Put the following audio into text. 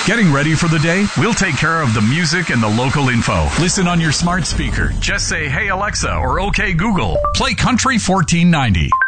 Getting ready for the day? We'll take care of the music and the local info. Listen on your smart speaker. Just say, "Hey Alexa," or "Okay Google, play Country 1490."